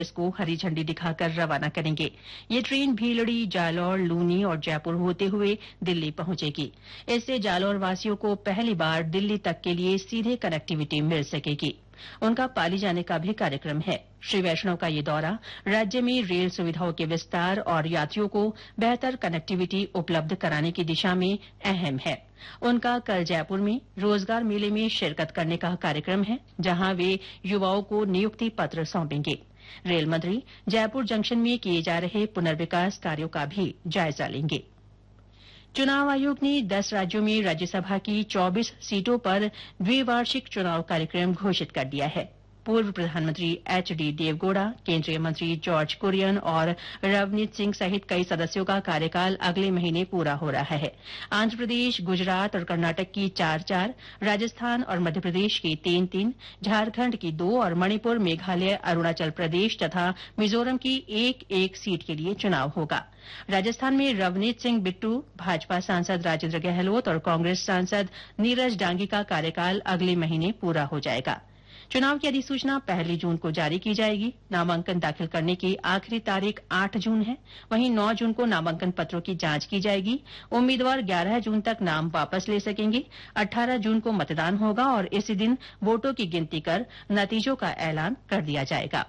इसको हरी झंडी दिखाकर रवाना करेंगे। ये ट्रेन भीलड़ी, जालौर, लूनी और जयपुर होते हुए दिल्ली पहुंचेगी। इससे जालौर वासियों को पहली बार दिल्ली तक के लिए सीधे कनेक्टिविटी मिल सकेगी। उनका पाली जाने का भी कार्यक्रम है। श्री वैष्णव का ये दौरा राज्य में रेल सुविधाओं के विस्तार और यात्रियों को बेहतर कनेक्टिविटी उपलब्ध कराने की दिशा में अहम है। उनका कल जयपुर में रोजगार मेले में शिरकत करने का कार्यक्रम है, जहां वे युवाओं को नियुक्ति पत्र सौंपेंगे। रेल मंत्री जयपुर जंक्शन में किए जा रहे पुनर्विकास कार्यों का भी जायजा लेंगे। चुनाव आयोग ने 10 राज्यों में राज्यसभा की 24 सीटों पर द्विवार्षिक चुनाव कार्यक्रम घोषित कर दिया है। पूर्व प्रधानमंत्री एचडी देवगौड़ा, केंद्रीय मंत्री जॉर्ज कुरियन और रवनीत सिंह सहित कई सदस्यों का कार्यकाल अगले महीने पूरा हो रहा है। आंध्र प्रदेश, गुजरात और कर्नाटक की 4-4, राजस्थान और मध्य प्रदेश की 3-3, झारखंड की 2 और मणिपुर, मेघालय, अरुणाचल प्रदेश तथा मिजोरम की 1-1 सीट के लिए चुनाव होगा। राजस्थान में रवनीत सिंह बिट्टू, भाजपा सांसद राजेंद्र गहलोत और कांग्रेस सांसद नीरज डांगी का कार्यकाल अगले महीने पूरा हो जाएगा। चुनाव की अधिसूचना 1 जून को जारी की जाएगी। नामांकन दाखिल करने की आखिरी तारीख 8 जून है। वहीं 9 जून को नामांकन पत्रों की जांच की जाएगी। उम्मीदवार 11 जून तक नाम वापस ले सकेंगे। 18 जून को मतदान होगा और इसी दिन वोटों की गिनती कर नतीजों का ऐलान कर दिया जाएगा।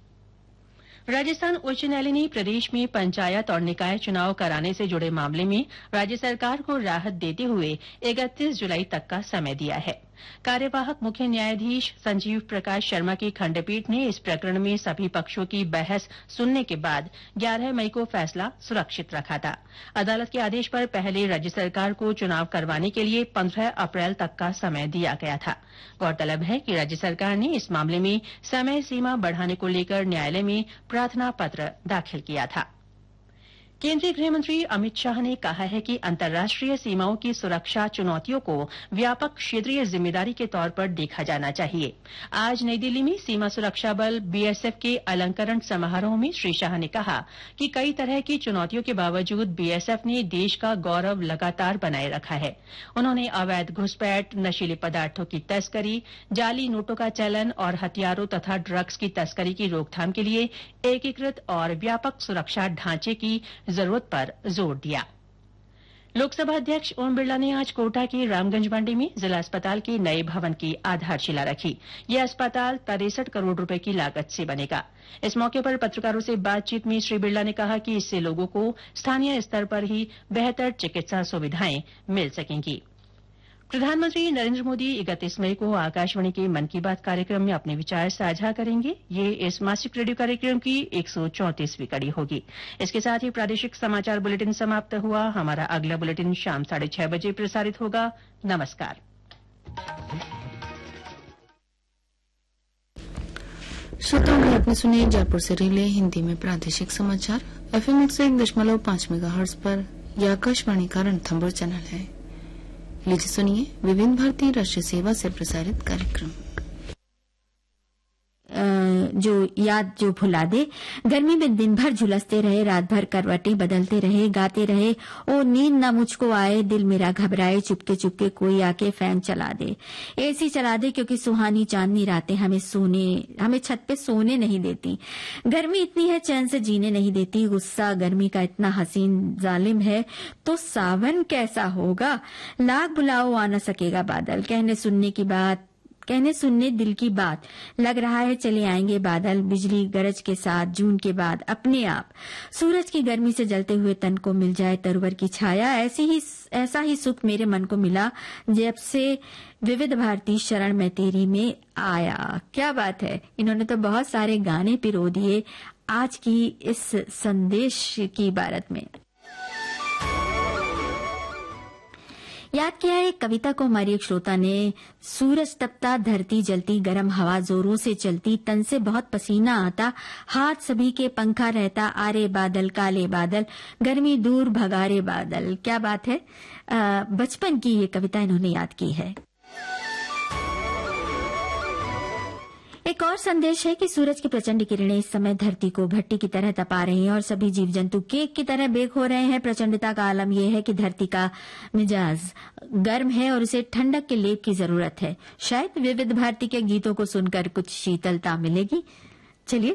राजस्थान उच्च न्यायालय ने प्रदेश में पंचायत और निकाय चुनाव कराने से जुड़े मामले में राज्य सरकार को राहत देते हुए 31 जुलाई तक का समय दिया है। कार्यवाहक मुख्य न्यायाधीश संजीव प्रकाश शर्मा की खंडपीठ ने इस प्रकरण में सभी पक्षों की बहस सुनने के बाद 11 मई को फैसला सुरक्षित रखा था। अदालत के आदेश पर पहले राज्य सरकार को चुनाव करवाने के लिए 15 अप्रैल तक का समय दिया गया था। गौरतलब है कि राज्य सरकार ने इस मामले में समय सीमा बढ़ाने को लेकर न्यायालय में प्रार्थना पत्र दाखिल किया था। केंद्रीय गृहमंत्री अमित शाह ने कहा है कि अंतर्राष्ट्रीय सीमाओं की सुरक्षा चुनौतियों को व्यापक क्षेत्रीय जिम्मेदारी के तौर पर देखा जाना चाहिए। आज नई दिल्ली में सीमा सुरक्षा बल बीएसएफ के अलंकरण समारोह में श्री शाह ने कहा कि कई तरह की चुनौतियों के बावजूद बीएसएफ ने देश का गौरव लगातार बनाए रखा है। उन्होंने अवैध घुसपैठ, नशीले पदार्थों की तस्करी, जाली नोटों का चलन और हथियारों तथा ड्रग्स की तस्करी की रोकथाम के लिए एकीकृत और व्यापक सुरक्षा ढांचे की जरूरत पर जोर दिया। लोकसभा अध्यक्ष ओम बिरला ने आज कोटा के रामगंज मंडी में जिला अस्पताल के नए भवन की आधारशिला रखी। यह अस्पताल 63 करोड़ रुपए की लागत से बनेगा। इस मौके पर पत्रकारों से बातचीत में श्री बिरला ने कहा कि इससे लोगों को स्थानीय स्तर पर ही बेहतर चिकित्सा सुविधाएं मिल सकेंगी। प्रधानमंत्री नरेंद्र मोदी 31 मई को आकाशवाणी के मन की बात कार्यक्रम में अपने विचार साझा करेंगे। ये इस मासिक रेडियो कार्यक्रम की 134वीं कड़ी होगी। इसके साथ ही प्रादेशिक समाचार बुलेटिन समाप्त हुआ। हमारा अगला बुलेटिन शाम 6:30 बजे प्रसारित होगा। नमस्कार। श्रोताओं ने आपने सुने जयपुर से रिले हिंदी में प्रादेशिक समाचार। FM 101.5 मेगाहर्ट्ज पर यह आकाशवाणी का रणथंभौर चैनल है। लीजिए सुनिए विभिन्न भारतीय राष्ट्रीय सेवा से प्रसारित कार्यक्रम। जो भुला दे। गर्मी में दिन भर झुलसते रहे, रात भर करवटें बदलते रहे, गाते रहे, ओ नींद ना मुझको आए, दिल मेरा घबराए, चुपके चुपके कोई आके फैन चला दे, एसी चला दे, क्योंकि सुहानी चांदनी रातें हमें छत पे सोने नहीं देती। गर्मी इतनी है चैन से जीने नहीं देती। गुस्सा गर्मी का इतना हसीन जालिम है तो सावन कैसा होगा। लाख बुलाओ आ न सकेगा बादल। कहने सुनने दिल की बात। लग रहा है चले आएंगे बादल, बिजली गरज के साथ जून के बाद अपने आप। सूरज की गर्मी से जलते हुए तन को मिल जाए तरवर की छाया। ऐसा ही सुख मेरे मन को मिला जब से विविध भारती शरण में तेरी में आया। क्या बात है। इन्होंने तो बहुत सारे गाने पिरो दिए आज की इस संदेश की इबारत में। याद किया है एक कविता को हमारी एक श्रोता ने। सूरज तपता, धरती जलती, गर्म हवा जोरों से चलती, तन से बहुत पसीना आता, हाथ सभी के पंखा रहता, आरे बादल काले बादल, गर्मी दूर भगारे बादल। क्या बात है। बचपन की ये कविता इन्होंने याद की है। एक और संदेश है कि सूरज की प्रचंड किरणें इस समय धरती को भट्टी की तरह तपा रही हैं और सभी जीव जंतु केक की तरह बेक हो रहे हैं। प्रचंडता का आलम यह है कि धरती का मिजाज गर्म है और उसे ठंडक के लेप की जरूरत है। शायद विविध भारती के गीतों को सुनकर कुछ शीतलता मिलेगी। चलिए